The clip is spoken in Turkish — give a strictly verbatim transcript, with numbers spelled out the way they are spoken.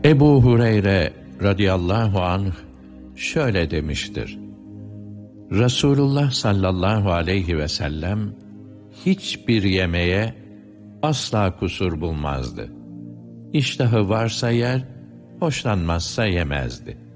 Ebu Hureyre radıyallahu anh şöyle demiştir: Resulullah sallallahu aleyhi ve sellem hiçbir yemeğe asla kusur bulmazdı. İştahı varsa yer, hoşlanmazsa yemezdi.